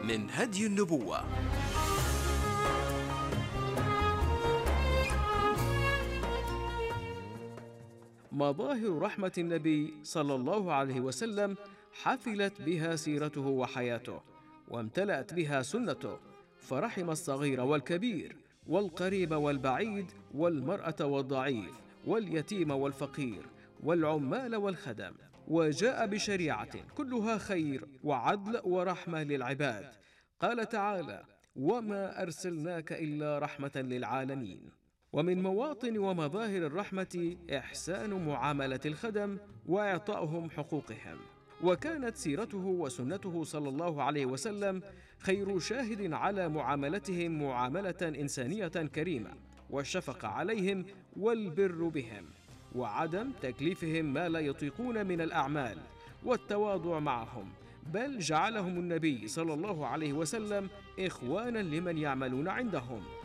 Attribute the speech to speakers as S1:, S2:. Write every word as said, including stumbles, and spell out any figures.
S1: من هدي النبوة. مظاهر رحمة النبي صلى الله عليه وسلم حفلت بها سيرته وحياته، وامتلأت بها سنته، فرحم الصغير والكبير، والقريب والبعيد، والمرأة والضعيف، واليتيم والفقير، والعمال والخدم، وجاء بشريعة كلها خير وعدل ورحمة للعباد. قال تعالى: وما أرسلناك إلا رحمة للعالمين. ومن مواطن ومظاهر الرحمة إحسان معاملة الخدم وإعطائهم حقوقهم، وكانت سيرته وسنته صلى الله عليه وسلم خير شاهد على معاملتهم معاملة إنسانية كريمة، والشفقة عليهم والبر بهم، وعدم تكليفهم ما لا يطيقون من الأعمال، والتواضع معهم، بل جعلهم النبي صلى الله عليه وسلم إخوانا لمن يعملون عندهم.